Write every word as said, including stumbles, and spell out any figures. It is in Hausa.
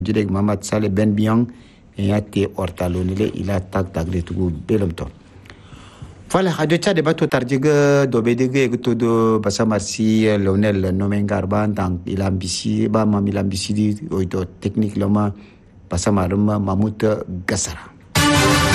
Jideg Mamad Sale Ben Biang et Yate Ortalonile il a tak tagre tugu belomto. Voilà, à deux tchad de bateau tardigue d'obédigue et tout de Bassamarsi, Lionel Nomengarban, dans il ambissi, Bama Milambissi, techniquement, Bassamarma, Mamout Gassara.